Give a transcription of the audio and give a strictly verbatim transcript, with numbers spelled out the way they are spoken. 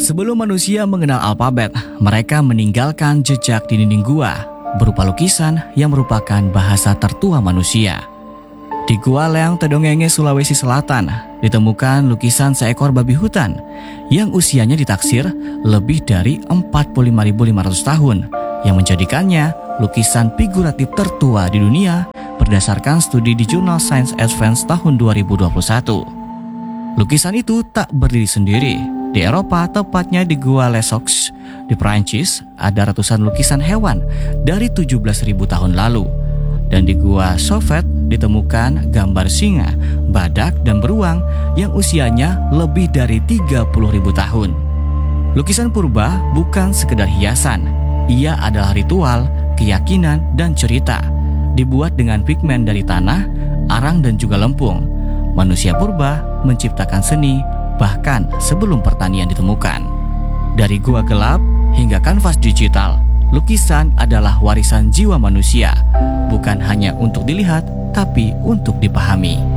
Sebelum manusia mengenal alfabet, mereka meninggalkan jejak di dinding gua berupa lukisan yang merupakan bahasa tertua manusia. Di Gua Leang Tedongenge, Sulawesi Selatan, ditemukan lukisan seekor babi hutan yang usianya ditaksir lebih dari empat puluh lima ribu lima ratus tahun, yang menjadikannya lukisan figuratif tertua di dunia berdasarkan studi di jurnal Science Advance tahun dua ribu dua puluh satu. Lukisan itu tak berdiri sendiri. Di Eropa, tepatnya di Gua Lesox di Perancis, ada ratusan lukisan hewan dari tujuh belas ribu tahun lalu. Dan di Gua Soviet ditemukan gambar singa, badak, dan beruang yang usianya lebih dari tiga puluh ribu tahun. Lukisan purba bukan sekedar hiasan, ia adalah ritual, keyakinan, dan cerita. Dibuat dengan pigmen dari tanah, arang, dan juga lempung. Manusia purba menciptakan seni bahkan sebelum pertanian ditemukan. Dari gua gelap hingga kanvas digital, lukisan adalah warisan jiwa manusia, bukan hanya untuk dilihat, tapi untuk dipahami.